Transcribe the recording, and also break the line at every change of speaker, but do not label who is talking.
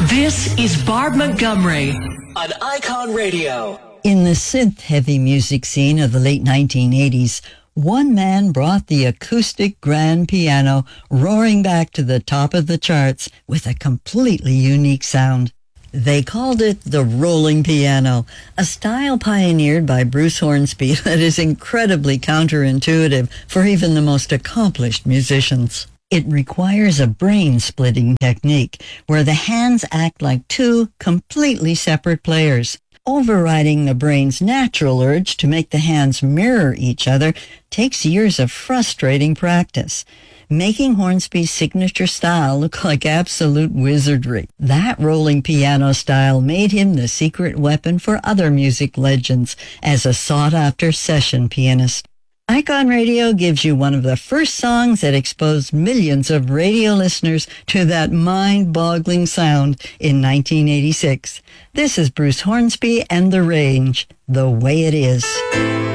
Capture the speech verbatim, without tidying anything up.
This is Barb Montgomery on Icon Radio.
In the synth-heavy music scene of the late nineteen eighties, one man brought the acoustic grand piano roaring back to the top of the charts with a completely unique sound. They called it the rolling piano, a style pioneered by Bruce Hornsby that is incredibly counterintuitive for even the most accomplished musicians. It requires a brain-splitting technique where the hands act like two completely separate players. Overriding the brain's natural urge to make the hands mirror each other takes years of frustrating practice, making Hornsby's signature style look like absolute wizardry. That rolling piano style made him the secret weapon for other music legends as a sought-after session pianist. Icon Radio gives you one of the first songs that exposed millions of radio listeners to that mind-boggling sound in nineteen eighty-six. This is Bruce Hornsby and The Range, The Way It Is.